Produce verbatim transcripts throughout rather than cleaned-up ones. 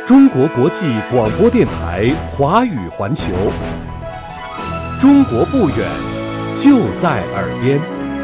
中国国际广播电台华语环球，中国不远，就在耳边。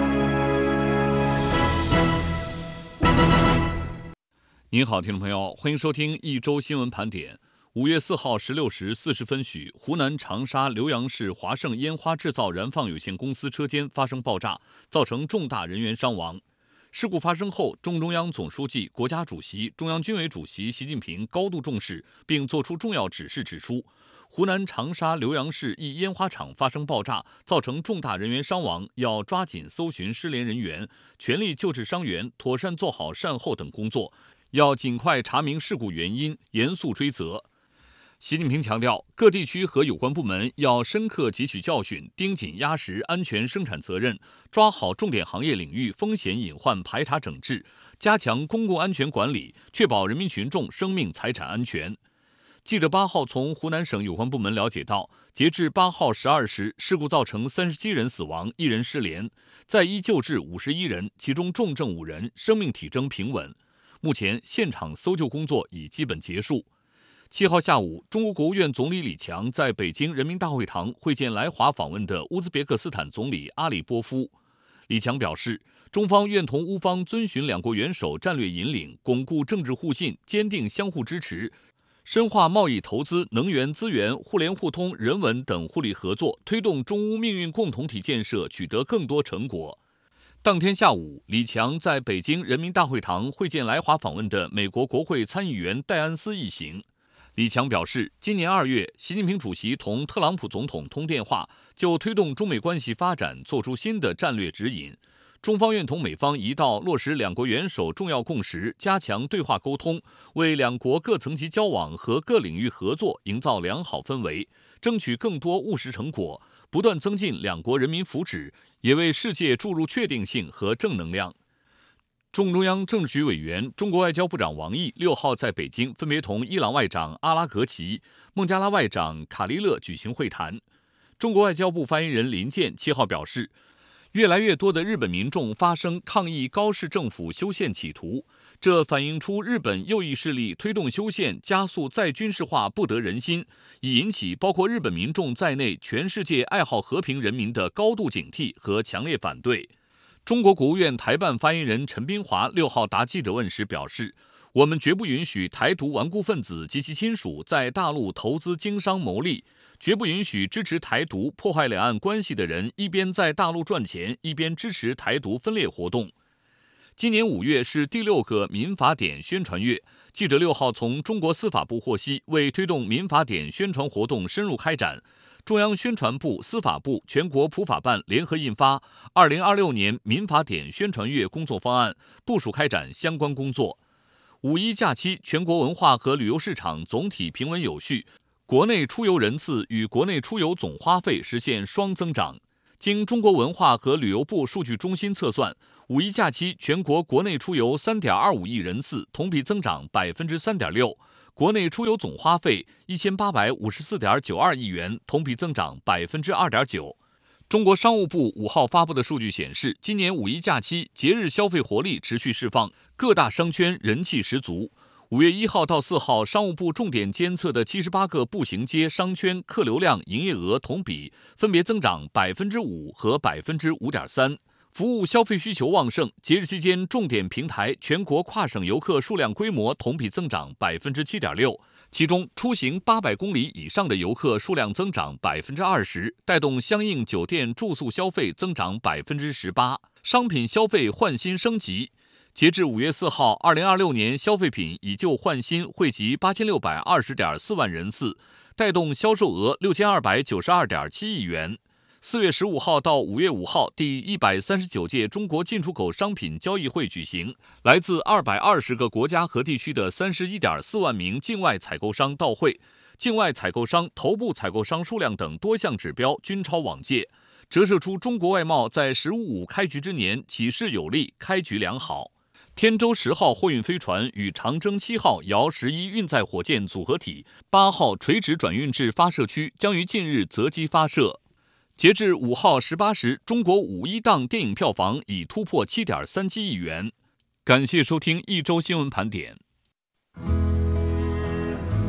您好，听众朋友，欢迎收听一周新闻盘点。五月四号十六时四十分许，湖南长沙浏阳市华盛烟花制造燃放有限公司车间发生爆炸，造成重大人员伤亡。事故发生后，中中央总书记、国家主席、中央军委主席习近平高度重视，并作出重要指示，指出，湖南长沙浏阳市一烟花厂发生爆炸，造成重大人员伤亡，要抓紧搜寻失联人员，全力救治伤员，妥善做好善后等工作，要尽快查明事故原因，严肃追责。习近平强调，各地区和有关部门要深刻汲取教训，盯紧压实安全生产责任，抓好重点行业领域风险隐患排查整治，加强公共安全管理，确保人民群众生命财产安全。记者八号从湖南省有关部门了解到，截至八号十二时，事故造成三十七人死亡，一人失联，在医救治五十一人，其中重症五人，生命体征平稳。目前现场搜救工作已基本结束。七号下午，中国国务院总理李强在北京人民大会堂会见来华访问的乌兹别克斯坦总理阿里波夫。李强表示，中方愿同乌方遵循两国元首战略引领，巩固政治互信，坚定相互支持，深化贸易投资、能源资源、互联互通、人文等互利合作，推动中乌命运共同体建设取得更多成果。当天下午，李强在北京人民大会堂会见来华访问的美国国会参议员戴安斯一行。李强表示，今年二月，习近平主席同特朗普总统通电话，就推动中美关系发展作出新的战略指引。中方愿同美方一道落实两国元首重要共识，加强对话沟通，为两国各层级交往和各领域合作营造良好氛围，争取更多务实成果，不断增进两国人民福祉，也为世界注入确定性和正能量。中中央政治局委员、中国外交部长王毅六号在北京分别同伊朗外长阿拉格齐、孟加拉外长卡利勒举行会谈。中国外交部发言人林健七号表示，越来越多的日本民众发声抗议高市政府修宪企图，这反映出日本右翼势力推动修宪、加速再军事化不得人心，已引起包括日本民众在内全世界爱好和平人民的高度警惕和强烈反对。中国国务院台办发言人陈斌华六号答记者问时表示，我们绝不允许台独顽固分子及其亲属在大陆投资经商牟利，绝不允许支持台独破坏两岸关系的人一边在大陆赚钱，一边支持台独分裂活动。今年五月是第六个民法典宣传月，记者六号从中国司法部获悉，为推动民法典宣传活动深入开展，中央宣传部、司法部、全国普法办联合印发《二零二六年民法典宣传月工作方案》，部署开展相关工作。五一假期，全国文化和旅游市场总体平稳有序，国内出游人次与国内出游总花费实现双增长。经中国文化和旅游部数据中心测算，五一假期全国国内出游 三点二五亿人次，同比增长 百分之三点六。国内出游总花费一千八百五十四点九二亿元，同比增长 百分之二点九。中国商务部五号发布的数据显示，今年五一假期节日消费活力持续释放，各大商圈人气十足。五月一号到四号，商务部重点监测的七十八个步行街商圈客流量、营业额同比分别增长 百分之五 和 百分之五点三。服务消费需求旺盛，节日期间重点平台全国跨省游客数量规模同比增长 百分之七点六， 其中出行八百公里以上的游客数量增长 百分之二十， 带动相应酒店住宿消费增长 百分之十八， 商品消费换新升级。截至五月四号，二零二六年消费品以旧换新惠及八千六百二十点四万人次，带动销售额六千二百九十二点七亿元。四月十五号到五月五号，第一百三十九届中国进出口商品交易会举行，来自二百二十个国家和地区的三十一点四万名境外采购商到会，境外采购商、头部采购商数量等多项指标均超往届，折射出中国外贸在“十五五”开局之年起势有力，开局良好。天舟十号货运飞船与长征七号遥十一运载火箭组合体八号垂直转运至发射区，将于近日择机发射。截至五号十八时，中国五一档电影票房已突破 七点三七亿元。感谢收听一周新闻盘点。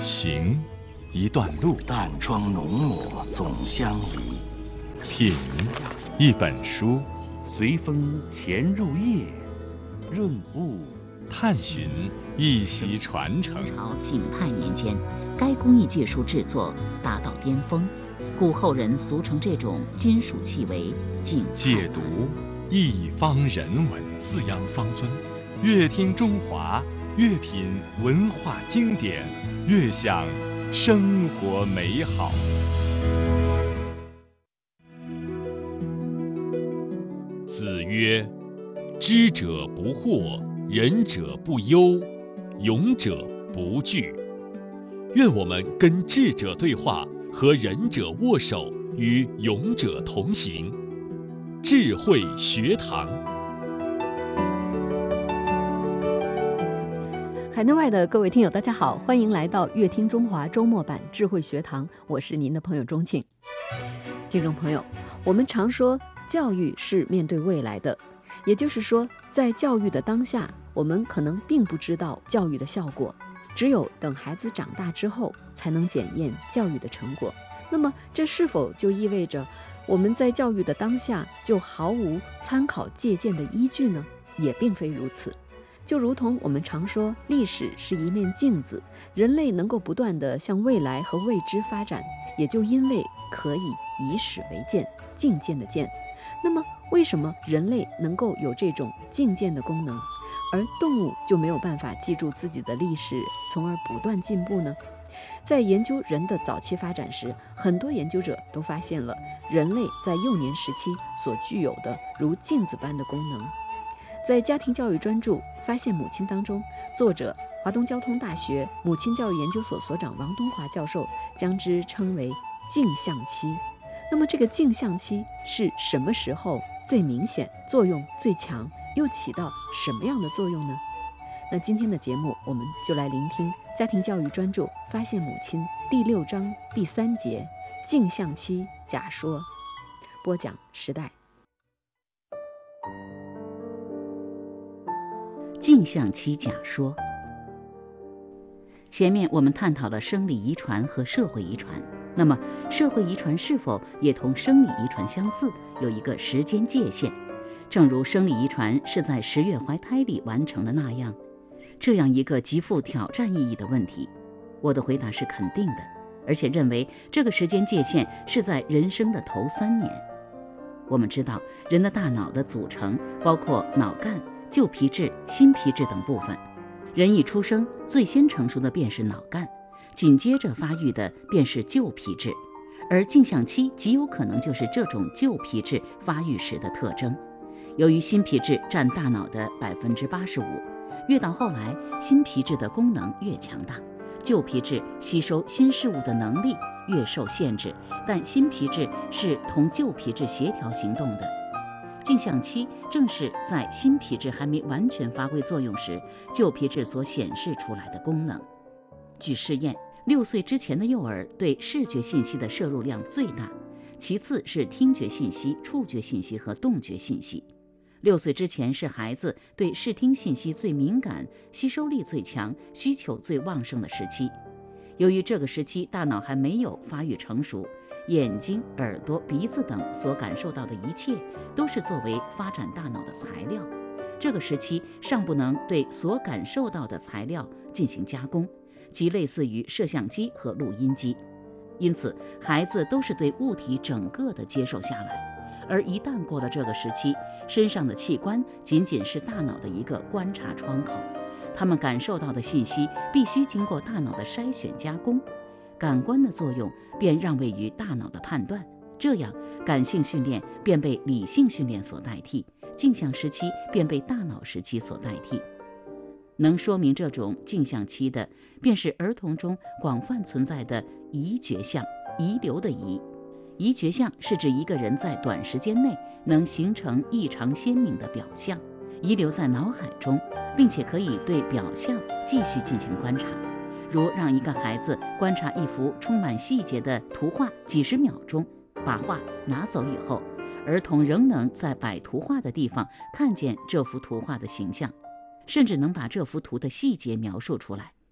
行，一段路； 淡妆浓抹总相宜。 品，一本书； 随风潜入夜，润物探寻一席传承。 朝景泰年间，该工艺技术制作达到巅峰，故后人俗称这种金属器为景泰。 解读一方人文， 滋养方尊。 越听中华，越品文化经典，越享生活美好。 子曰：知者不惑，仁者不忧，勇者不惧。愿我们跟智者对话，和仁者握手，与勇者同行。智慧学堂。 海内外的各位听友，大家好，欢迎来到乐听中华周末版智慧学堂，我是您的朋友钟庆。听众朋友，我们常说教育是面对未来的，也就是说，在教育的当下，我们可能并不知道教育的效果，只有等孩子长大之后，才能检验教育的成果。那么，这是否就意味着我们在教育的当下就毫无参考借鉴的依据呢？也并非如此。就如同我们常说，历史是一面镜子，人类能够不断地向未来和未知发展，也就因为可以以史为鉴，镜鉴的鉴。那么，为什么人类能够有这种镜鉴的功能，而动物就没有办法记住自己的历史，从而不断进步呢？在研究人的早期发展时，很多研究者都发现了人类在幼年时期所具有的如镜子般的功能。在家庭教育专著《发现母亲》当中，作者华东交通大学母亲教育研究所所长王东华教授将之称为镜像期。那么这个镜像期是什么时候最明显，作用最强，又起到什么样的作用呢？那今天的节目，我们就来聆听家庭教育专著《发现母亲》第六章第三节镜像期假说。播讲时代。 镜像期假说。前面我们探讨了生理遗传和社会遗传，那么社会遗传是否也同生理遗传相似，有一个时间界限？正如生理遗传是在十月怀胎里完成的那样，这样一个极富挑战意义的问题，我的回答是肯定的，而且认为这个时间界限是在人生的头三年。我们知道，人的大脑的组成包括脑干、旧皮质、新皮质等部分。人一出生，最先成熟的便是脑干，紧接着发育的便是旧皮质，而镜像期极有可能就是这种旧皮质发育时的特征。由于新皮质占大脑的百分之八十五，越到后来，新皮质的功能越强大，旧皮质吸收新事物的能力越受限制，但新皮质是同旧皮质协调行动的。镜像期正是在新皮质还没完全发挥作用时，旧皮质所显示出来的功能。据试验，六岁之前的幼儿对视觉信息的摄入量最大，其次是听觉信息、触觉信息和动觉信息。六岁之前是孩子对视听信息最敏感、吸收力最强、需求最旺盛的时期。由于这个时期大脑还没有发育成熟，眼睛、耳朵、鼻子等所感受到的一切都是作为发展大脑的材料，这个时期尚不能对所感受到的材料进行加工，即类似于摄像机和录音机。因此孩子都是对物体整个的接受下来，而一旦过了这个时期，身上的器官仅仅是大脑的一个观察窗口，他们感受到的信息必须经过大脑的筛选加工，感官的作用便让位于大脑的判断，这样感性训练便被理性训练所代替，镜像时期便被大脑时期所代替。能说明这种镜像期的，便是儿童中广泛存在的遗觉象，遗留的遗。遗觉象是指一个人在短时间内能形成异常鲜明的表象，遗留在脑海中，并且可以对表象继续进行观察。如让一个孩子观察一幅充满细节的图画几十秒钟，把画拿走以后，儿童仍能在摆图画的地方看见这幅图画的形象，甚至能把这幅图的细节描述出来。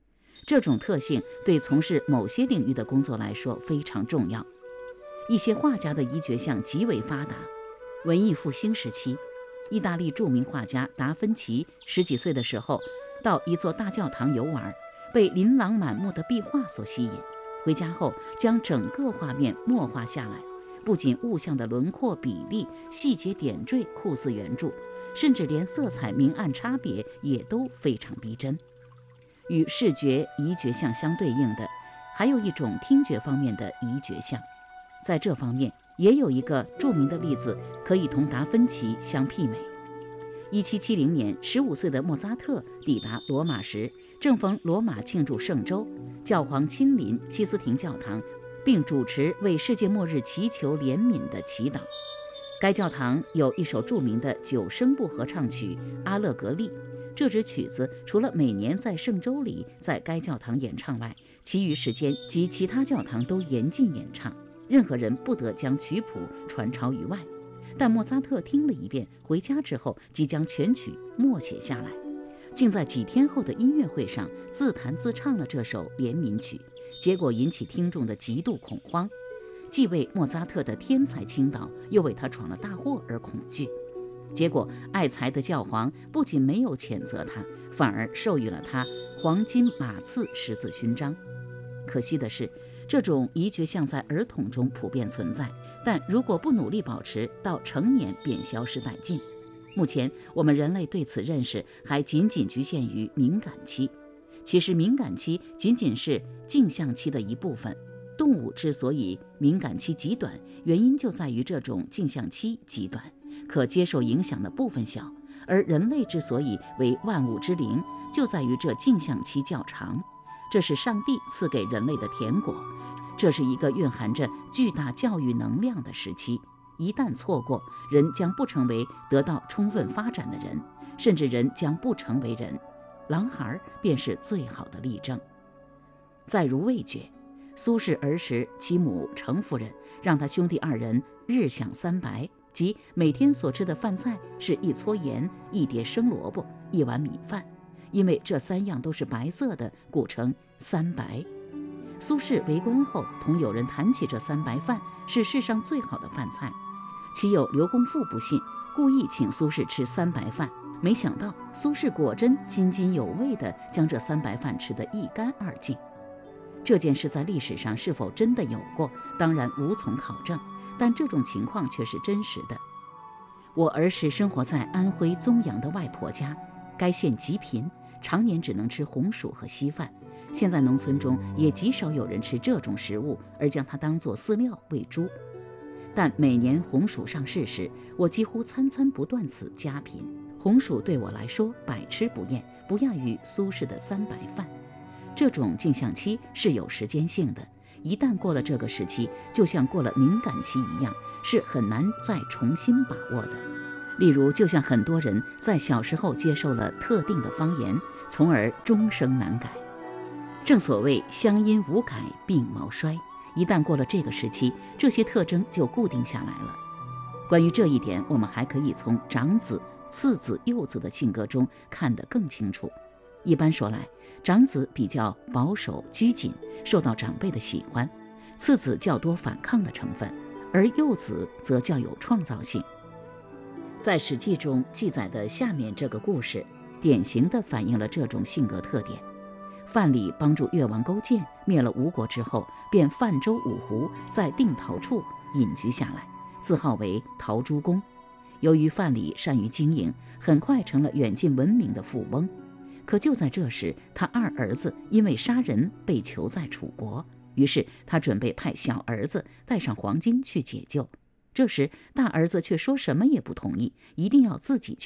这种特性对从事某些领域的工作来说非常重要。一些画家的医学相极为发达。文艺复兴时期，意大利著名画家达芬奇十几岁的时候到一座大教堂游玩，被琳琅满目的壁画所吸引，回家后将整个画面默画下来，不仅物象的轮廓比例、细节点缀酷似原著，甚至连色彩明暗差别也都非常逼真。与视觉移觉相相对应的，还有一种听觉方面的移觉相。在这方面，也有一个著名的例子可以同达芬奇相媲美。一七七零年，十五岁的莫扎特抵达罗马时，正逢罗马庆祝圣周，教皇亲临西斯廷教堂，并主持为世界末日祈求怜悯的祈祷。该教堂有一首著名的九声部合唱曲《阿勒格利》，这支曲子除了每年在圣周里在该教堂演唱外，其余时间及其他教堂都严禁演唱，任何人不得将曲谱传抄于外。但莫扎特听了一遍，回家之后即将全曲默写下来，竟在几天后的音乐会上自弹自唱了这首怜悯曲，结果引起听众的极度恐慌，既为莫扎特的天才倾倒，又为他闯了大祸而恐惧。结果爱才的教皇不仅没有谴责他，反而授予了他黄金马刺十字勋章。可惜的是，这种移觉相在儿童中普遍存在，但如果不努力保持，到成年便消失殆尽。目前我们人类对此认识还仅仅局限于敏感期，其实敏感期仅仅是镜像期的一部分。动物之所以敏感期极短，原因就在于这种镜像期极短，可接受影响的部分小，而人类之所以为万物之灵，就在于这镜像期较长。这是上帝赐给人类的甜果，这是一个蕴含着巨大教育能量的时期。一旦错过，人将不成为得到充分发展的人，甚至人将不成为人。狼孩便是最好的例证。再如味觉，苏轼儿时其母程夫人让他兄弟二人日享三白，即每天所吃的饭菜是一撮盐、一碟生萝卜、一碗米饭，因为这三样都是白色的，故称三白。苏轼为官后，同友人谈起这三白饭是世上最好的饭菜，其友刘公父不信，故意请苏轼吃三白饭。没想到苏轼果真津津有味地将这三白饭吃得一干二净。这件事在历史上是否真的有过，当然无从考证，但这种情况却是真实的。我儿时生活在安徽枞阳的外婆家，该县极贫，常年只能吃红薯和稀饭。现在农村中也极少有人吃这种食物，而将它当作饲料喂猪。但每年红薯上市时，我几乎餐餐不断此佳品。红薯对我来说百吃不厌，不亚于苏轼的三白饭。这种镜像期是有时间性的，一旦过了这个时期，就像过了敏感期一样，是很难再重新把握的。例如，就像很多人在小时候接受了特定的方言，从而终生难改。正所谓乡音无改鬓毛衰，一旦过了这个时期，这些特征就固定下来了。关于这一点，我们还可以从长子、次子、幼子的性格中看得更清楚。一般说来，长子比较保守拘谨，受到长辈的喜欢；次子较多反抗的成分，而幼子则较有创造性。在《史记》中记载的下面这个故事，典型地反映了这种性格特点。范蠡帮助越王勾践灭了吴国之后，便泛舟五湖，在定陶处隐居下来，自号为陶朱公。由于范蠡善于经营，很快成了远近闻名的富翁。可就在这时，他二儿子因为杀人被囚在楚国，于是他准备派小儿子带上黄金去解救。这时大儿子却说什么也不同意，一定要自己去